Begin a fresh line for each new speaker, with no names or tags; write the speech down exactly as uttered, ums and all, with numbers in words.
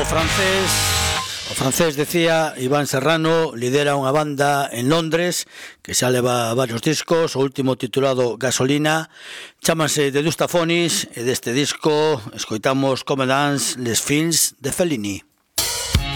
O francés, o francés decía, Iván Serrano, lidera unha banda en Londres que xa leva varios discos, o último titulado Gasolina, chámase The Dustafonis, e deste disco escoitamos Come Dance les Films de Fellini.